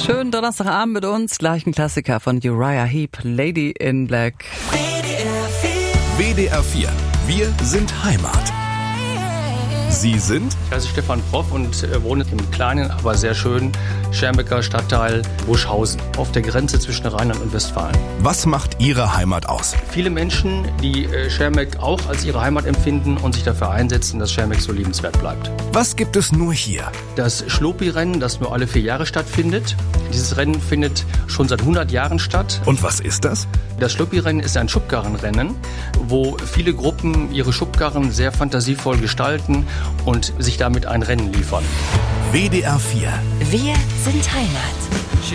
Schönen Donnerstagabend mit uns. Gleich ein Klassiker von Uriah Heep, Lady in Black. WDR 4. Wir sind Heimat. Sie sind? Ich heiße Stefan Proff und wohne im kleinen, aber sehr schönen Schermbecker Stadtteil Buschhausen auf der Grenze zwischen Rheinland und Westfalen. Was macht Ihre Heimat aus? Viele Menschen, die Schermbeck auch als ihre Heimat empfinden und sich dafür einsetzen, dass Schermbeck so liebenswert bleibt. Was gibt es nur hier? Das Schlopi-Rennen, das nur alle 4 Jahre stattfindet. Dieses Rennen findet schon seit 100 Jahren statt. Und was ist das? Das Schlopi-Rennen ist ein Schubkarrenrennen, wo viele Gruppen ihre Schubkarren sehr fantasievoll gestalten und sich damit ein Rennen liefern. WDR 4. Wir sind Heimat.